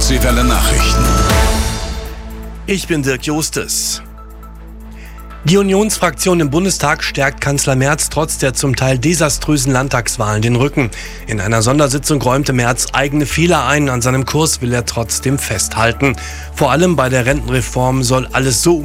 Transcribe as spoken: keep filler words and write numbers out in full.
Deutsche Welle Nachrichten. Ich bin Dirk Justes. Die Unionsfraktion im Bundestag stärkt Kanzler Merz trotz der zum Teil desaströsen Landtagswahlen den Rücken. In einer Sondersitzung räumte Merz eigene Fehler ein. An seinem Kurs will er trotzdem festhalten. Vor allem bei der Rentenreform soll alles so